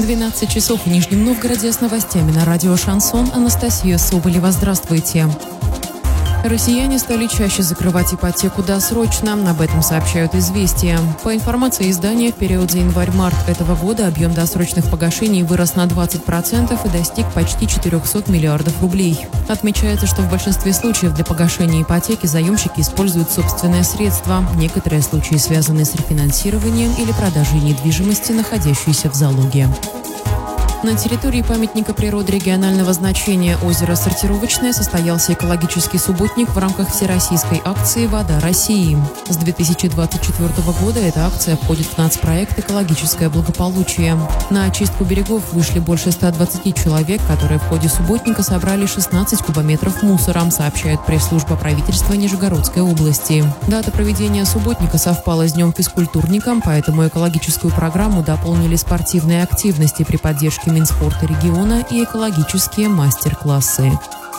12 часов в Нижнем Новгороде с новостями на радио «Шансон». Анастасия Соболева. Здравствуйте. Россияне стали чаще закрывать ипотеку досрочно. Об этом сообщают «Известия». По информации издания, в период за январь-март этого года объем досрочных погашений вырос на 20% и достиг почти 400 миллиардов рублей. Отмечается, что в большинстве случаев для погашения ипотеки заемщики используют собственные средства. Некоторые случаи связаны с рефинансированием или продажей недвижимости, находящейся в залоге. На территории памятника природы регионального значения озера Сортировочное состоялся экологический субботник в рамках всероссийской акции «Вода России». С 2024 года эта акция входит в нацпроект «Экологическое благополучие». На очистку берегов вышли больше 120 человек, которые в ходе субботника собрали 16 кубометров мусора, сообщает пресс-служба правительства Нижегородской области. Дата проведения субботника совпала с Днем физкультурника, поэтому экологическую программу дополнили спортивные активности при поддержке Минспорта региона и экологические мастер-классы.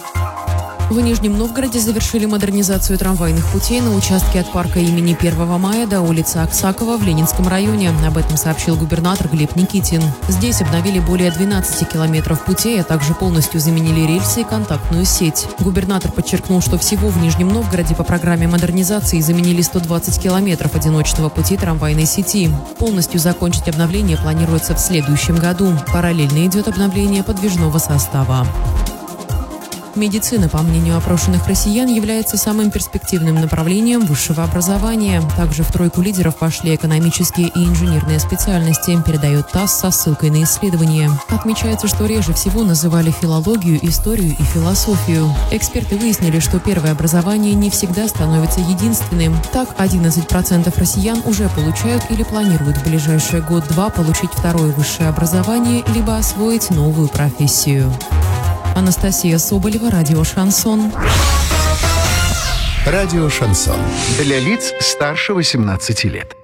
В Нижнем Новгороде завершили модернизацию трамвайных путей на участке от парка имени 1 мая до улицы Аксакова в Ленинском районе. Об этом сообщил губернатор Глеб Никитин. Здесь обновили более 12 километров путей, а также полностью заменили рельсы и контактную сеть. Губернатор подчеркнул, что всего в Нижнем Новгороде по программе модернизации заменили 120 километров одиночного пути трамвайной сети. Полностью закончить обновление планируется в следующем году. Параллельно идет обновление подвижного состава. Медицина, по мнению опрошенных россиян, является самым перспективным направлением высшего образования. Также в тройку лидеров вошли экономические и инженерные специальности, передает ТАСС со ссылкой на исследование. Отмечается, что реже всего называли филологию, историю и философию. Эксперты выяснили, что первое образование не всегда становится единственным. Так, 11% россиян уже получают или планируют в ближайший год-два получить второе высшее образование, либо освоить новую профессию. Анастасия Соболева, радио «Шансон». Радио «Шансон». Для лиц старше 18 лет.